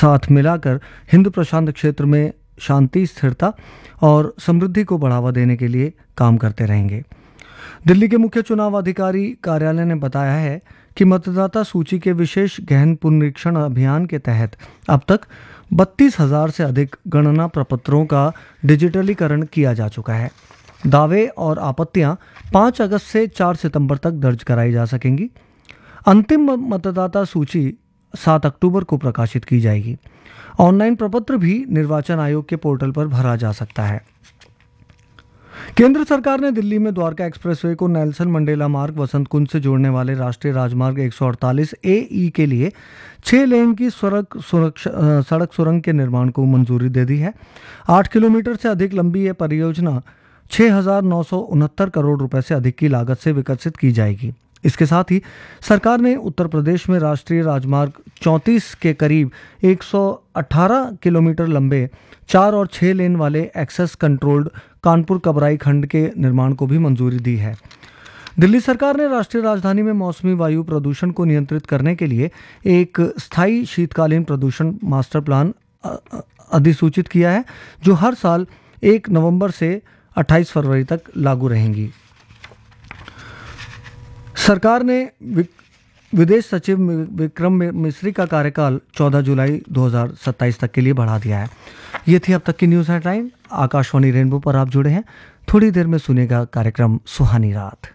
साथ मिलाकर हिंद प्रशांत क्षेत्र में शांति, स्थिरता और समृद्धि को बढ़ावा देने के लिए काम करते रहेंगे। दिल्ली के मुख्य चुनाव अधिकारी कार्यालय ने बताया है कि मतदाता सूची के विशेष गहन पुनरीक्षण अभियान के तहत अब तक 32,000 से अधिक गणना प्रपत्रों का डिजिटलीकरण किया जा चुका है। दावे और आपत्तियां 5 अगस्त से 4 सितंबर तक दर्ज कराई जा सकेंगी। अंतिम मतदाता सूची 7 अक्टूबर को प्रकाशित की जाएगी। ऑनलाइन प्रपत्र भी निर्वाचन आयोग के पोर्टल पर भरा जा सकता है। केंद्र सरकार ने दिल्ली में द्वारका एक्सप्रेसवे को नेल्सन मंडेला मार्ग वसंत कुंज से जोड़ने वाले राष्ट्रीय राजमार्ग 148 AE के लिए 6 लेन की सड़क सुरंग के निर्माण को मंजूरी दे दी है। 8 किलोमीटर से अधिक लंबी यह परियोजना 6,969 करोड़ रुपए से अधिक की लागत से विकसित की जाएगी। इसके साथ ही सरकार ने उत्तर प्रदेश में राष्ट्रीय राजमार्ग 34 के करीब 118 किलोमीटर लंबे 4 और 6 लेन वाले एक्सेस कंट्रोल्ड कानपुर कबराई खंड के निर्माण को भी मंजूरी दी है। दिल्ली सरकार ने राष्ट्रीय राजधानी में मौसमी वायु प्रदूषण को नियंत्रित करने के लिए एक स्थायी शीतकालीन प्रदूषण मास्टर प्लान अधिसूचित किया है, जो हर साल 1 नवंबर से 28 फरवरी तक लागू रहेंगी। सरकार ने विदेश सचिव विक्रम मिस्री का कार्यकाल 14 जुलाई 2027 तक के लिए बढ़ा दिया है। ये थी अब तक की न्यूज़ हेडलाइन। आकाशवाणी रेनबो पर आप जुड़े हैं। थोड़ी देर में सुनेगा कार्यक्रम सुहानी रात।